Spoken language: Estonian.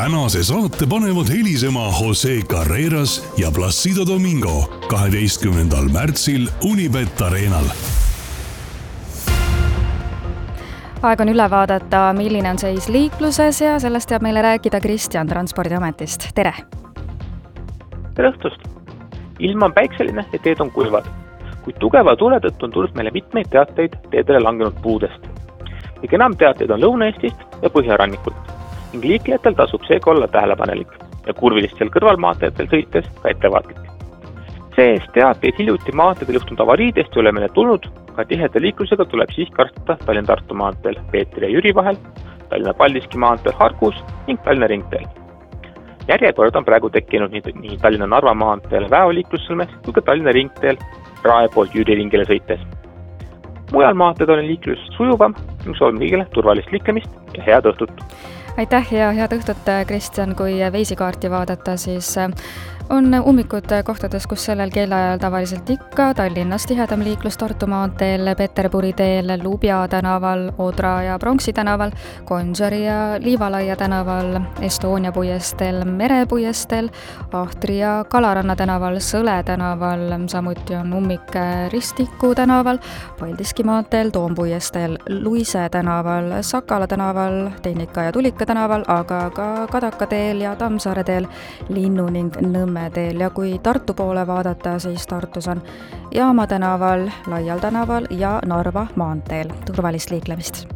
tänase saate panevad helisema Jose Carreras ja Placido Domingo 12. märtsil Unibet Arenal. Aeg on üle vaadata, milline on seis liikluses ja sellest teab meile rääkida Kristjan Transpordiametist. Tere! Tere õhtust! Ilm on päikseline ja teed on kuivad, kuid tugeva tule tõttu on tulnud meile mitmeid teateid teedele langenud puudest. Kõige enam teateid on Lõuna-Eestist ja Põhjarannikult ning liiklejatel tasub seega olla tähelepanelik ja kurvilistel kõrvalmaanteedel sõites ka ettevaatlik. See-eest teateid hiljuti maanteedel juhtunud avariidest ei ole meile tulnud, ka tiheda liiklusega tuleb siiski arvestada Tallinna-Tartu maanteel Peetri ja Jüri vahel, Tallinna-Paldiski maanteel Hargus ning Tallinna ringteel. Järjekord on praegu tekkinud nii Tallinna-Narva maanteel Väo liiklussõlmes kui ka Tallinna ringteel Rae poolt Jüri ringile sõites. Mujal maanteed on liiklus sujuvam ning soovime kõigile turvalist liiklemist ja head õhtut! Aitäh ja head õhtut, Kristjan! Kui veisikaarti vaadata, siis on ummikud kohtades, kus sellel kellaajal tavaliselt ikka Tallinnas tihedam liiklus Tartu maanteel, Peterburi teel, Lubja tänaval, Odra ja Pronksi tänaval, Gonsiori ja Liivalaia tänaval, Estonia puiesteel, Merepuiesteel, Ahtri ja Kalaranna tänaval, Sõle tänaval, samuti on ummik Ristiku tänaval, Paldiski maanteel, Toompuiesteel, Luise tänaval, Sakala tänaval, Tehnika ja Tulika tänaval, aga ka Kadaka teel ja Tammsaare teel, Linnu ning Nõmme teel ja kui Tartu poole vaadata, siis Tartus on Jaama tänaval, Laial tänaval ja Narva maanteel. Turvalist liiklemist!